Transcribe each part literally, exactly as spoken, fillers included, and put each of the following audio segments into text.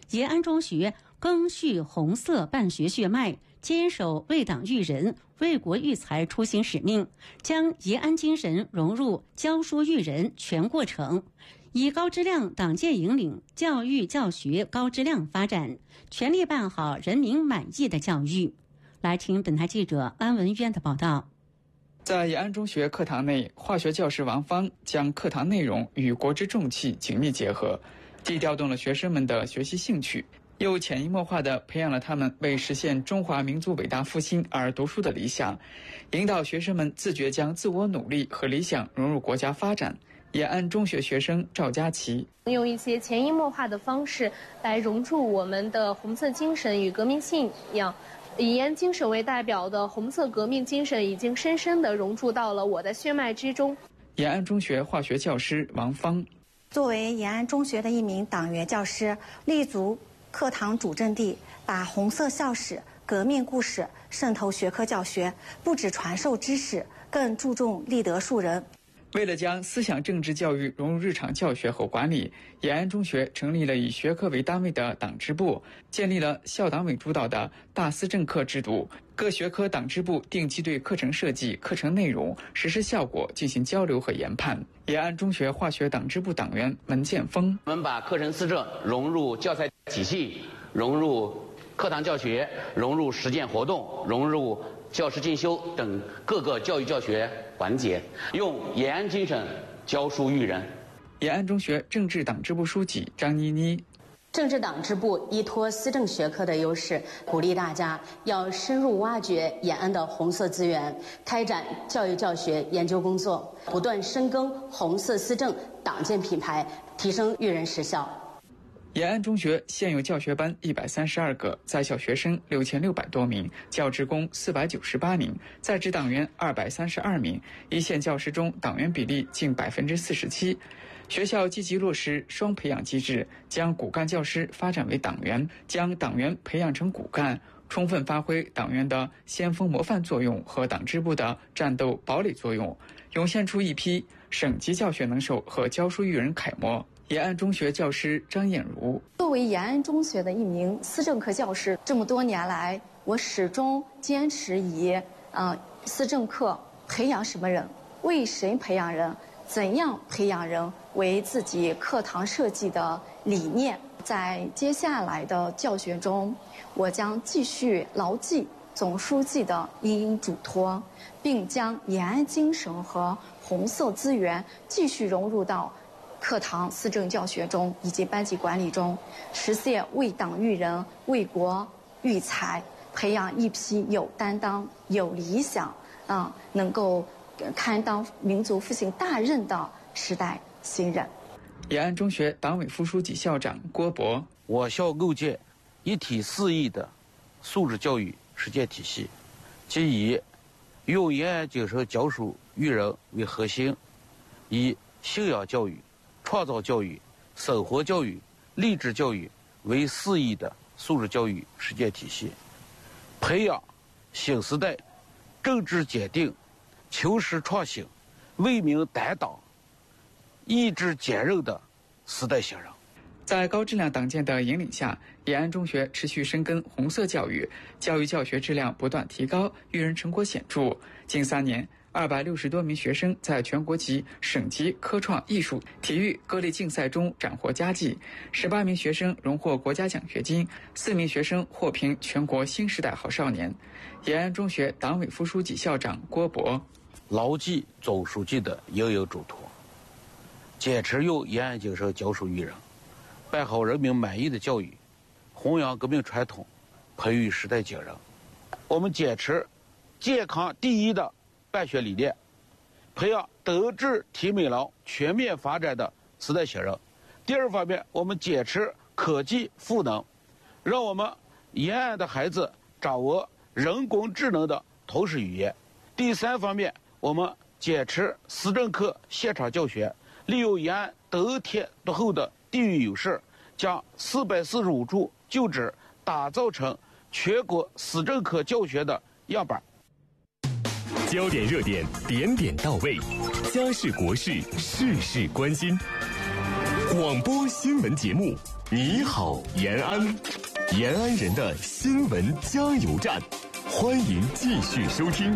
延安中学赓续红色办学血脉，坚守为党育人、为国育才初心使命，将延安精神融入教书育人全过程，以高质量党建引领教育教学高质量发展，全力办好人民满意的教育。来听本台记者安文渊的报道。 在延安中学课堂内，化学教师王芳将课堂内容与国之重器紧密结合，既调动了学生们的学习兴趣，又潜移默化地培养了他们为实现中华民族伟大复兴而读书的理想，引导学生们自觉将自我努力和理想融入国家发展。延安中学学生赵佳琪用一些潜移默化的方式来融入我们的红色精神与革命信仰。以延安精神为代表的红色革命精神已经深深地融入到了我的血脉之中。 延安中学化学教师王芳作为延安中学的一名党员教师，立足课堂主阵地，把红色校史、革命故事渗透学科教学，不只传授知识，更注重立德树人。 为了将思想政治教育融入日常教学和管理，延安中学成立了以学科为单位的党支部，建立了校党委主导的大思政课制度。各学科党支部定期对课程设计、课程内容、实施效果进行交流和研判。延安中学化学党支部党员文建峰： 我们把课程思政融入教材体系，融入课堂教学，融入实践活动，融入教师进修等各个教育教学环节，用延安精神教书育人。 延安中学政治党支部书记张妮妮： 政治党支部依托思政学科的优势，鼓励大家要深入挖掘延安的红色资源，开展教育教学研究工作，不断深耕红色思政党建品牌，提升育人实效。 延安中学现有教学班一百三十二个，在校学生六千六百多名，教职工四百九十八名，在职党员二百三十二名，一线教师中党员比例近百分之四十七。学校积极落实双培养机制，将骨干教师发展为党员，将党员培养成骨干，充分发挥党员的先锋模范作用和党支部的战斗堡垒作用，涌现出一批省级教学能手和教书育人楷模。延安中学教师张艳茹： 作为延安中学的一名思政课教师，这么多年来，我始终坚持以呃思政课培养什么人，为谁培养人，怎样培养人为自己课堂设计的理念。在接下来的教学中，我将继续牢记总书记的殷殷嘱托，并将延安精神和红色资源继续融入到课堂思政教学中以及班级管理中，实现为党育人、为国育才，培养一批有担当、有理想啊，能够堪当民族复兴大任的时代新人。 延安中学党委副书记、校长郭博： 我校构建一体四翼的素质教育实践体系，即以用延安精神教书育人为核心，以信仰教育、创造教育、生活教育、励志教育为四翼的素质教育实践体系，培养新时代政治坚定、求实创新、为民担当、意志坚韧的时代新人。 在高质量党建的引领下，延安中学持续深耕红色教育，教育教学质量不断提高，育人成果显著。近三年，二百六十多名学生在全国级、省级科创、艺术、体育各类竞赛中斩获佳绩，十八名学生荣获国家奖学金，四名学生获评全国新时代好少年。延安中学党委副书记、校长郭博： 牢记总书记的殷殷嘱托，坚持用延安精神教书育人，办好人民满意的教育，弘扬革命传统，培育时代精人。我们坚持健康第一的办学理念，培养德智体美劳全面发展的时代新人。第二方面，我们坚持科技赋能，让我们延安的孩子掌握人工智能的通识语言。第三方面，我们坚持思政课现场教学，利用延安得天独厚的地域优势，将四百四十五处旧址打造成全国思政课教学的样板。 焦点热点，点点到位，家事国事，事事关心。 广播新闻节目，你好延安，延安人的新闻加油站，欢迎继续收听。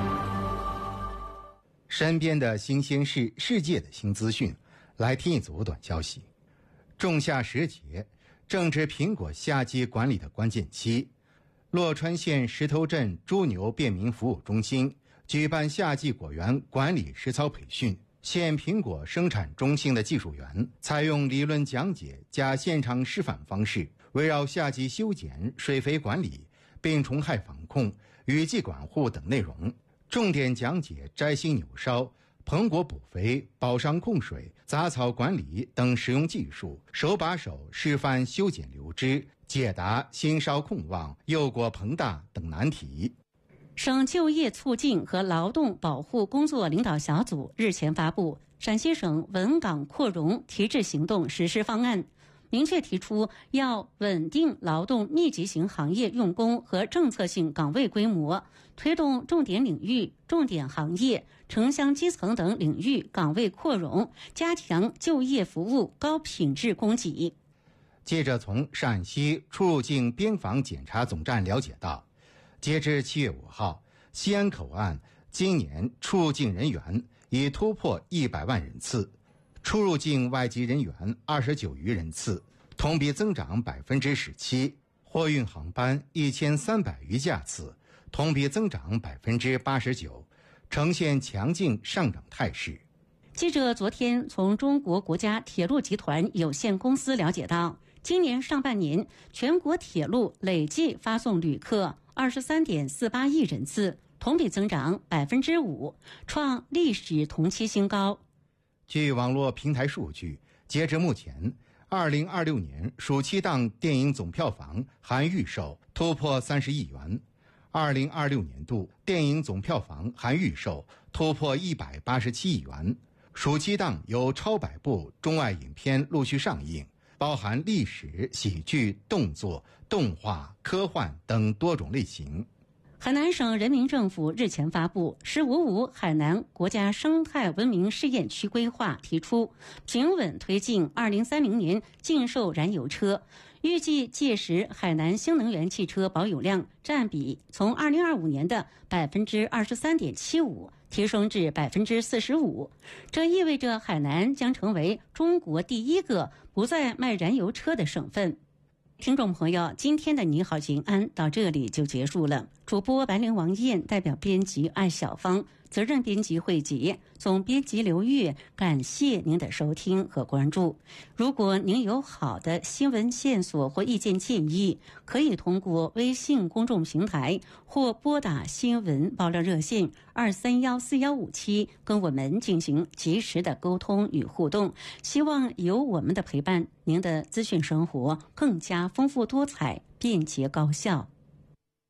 身边的新鲜事，世界的新资讯，来听一组短消息。仲夏时节正值苹果夏季管理的关键期，洛川县石头镇猪牛便民服务中心举办夏季果园管理实操培训。县苹果生产中心的技术员采用理论讲解加现场示范方式，围绕夏季修剪、水肥管理、病虫害防控、雨季管护等内容，重点讲解摘心扭梢、膨果补肥、保墒控水、杂草管理等实用技术，手把手示范修剪流枝，解答心梢控旺、幼果膨大等难题。 省就业促进和劳动保护工作领导小组日前发布陕西省稳岗扩容提质行动实施方案，明确提出要稳定劳动密集型行业用工和政策性岗位规模，推动重点领域、重点行业、城乡基层等领域岗位扩容，加强就业服务高品质供给。 记者从陕西出入境边防检查总站了解到，截至七月五号，西安口岸今年出入境人员已突破一百万人次，出入境外籍人员二十九余人次，同比增长百分之十七；货运航班一千三百余架次，同比增长百分之八十九，呈现强劲上涨态势。 记者昨天从中国国家铁路集团有限公司了解到，今年上半年全国铁路累计发送旅客二十三点四八亿人次，同比增长百分之五，创历史同期新高。 据网络平台数据，截至目前，二零二六年暑期档电影总票房含预售突破三十亿元。二零二六年度电影总票房含预售突破一百八十七亿元。暑期档有超百部中外影片陆续上映，包含历史、喜剧、动作、动画、科幻等多种类型。 海南省人民政府日前发布《十五五海南国家生态文明试验区规划》，提出平稳推进二零三零年禁售燃油车，预计届时海南新能源汽车保有量占比从二零二五年的百分之二十三点七五提升至百分之四十五。这意味着海南将成为中国第一个不再卖燃油车的省份。听众朋友，今天的你好延安到这里就结束了。主播白灵王燕代表编辑艾小芳，责任编辑惠杰，总编辑刘月，感谢您的收听和关注。如果您有好的新闻线索或意见建议，可以通过微信公众平台或拨打新闻爆料热线二三幺四幺五七跟我们进行及时的沟通与互动。希望有我们的陪伴，您的资讯生活更加丰富多彩、便捷高效。